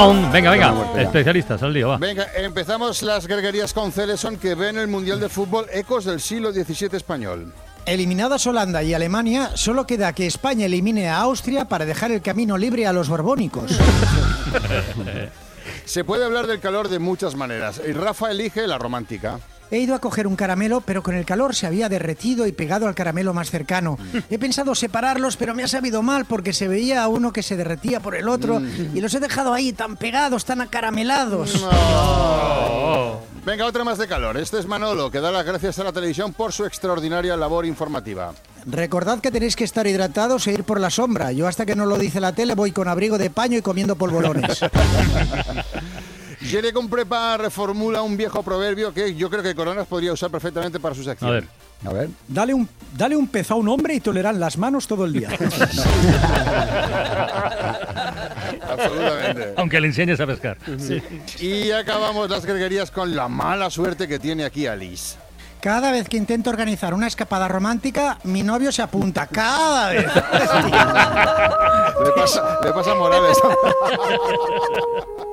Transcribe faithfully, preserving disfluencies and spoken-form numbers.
Pum. Venga, venga, especialistas, al lío, va. Venga, empezamos las greguerías con Celeson, que ven el Mundial de Fútbol ecos del siglo diecisiete español. Eliminadas Holanda y Alemania, solo queda que España elimine a Austria para dejar el camino libre a los borbónicos. Se puede hablar del calor de muchas maneras, y Rafa elige la romántica. He ido a coger un caramelo, pero con el calor se había derretido y pegado al caramelo más cercano. He pensado separarlos, pero me ha sabido mal porque se veía a uno que se derretía por el otro y los he dejado ahí tan pegados, tan acaramelados. No. Venga, otra más de calor. Este es Manolo, que da las gracias a la televisión por su extraordinaria labor informativa. Recordad que tenéis que estar hidratados e ir por la sombra. Yo hasta que no lo dice la tele voy con abrigo de paño y comiendo polvorones. Jerry con Prepa reformula un viejo proverbio que yo creo que Coronas podría usar perfectamente para su sección. A ver. A ver. Dale un, dale un pez a un hombre y tolerarán las manos todo el día. Absolutamente. Aunque le enseñes a pescar. Sí. Y acabamos las greguerías con la mala suerte que tiene aquí Alice. Cada vez que intento organizar una escapada romántica, mi novio se apunta. Cada vez. Le pasa, le pasa a Morales.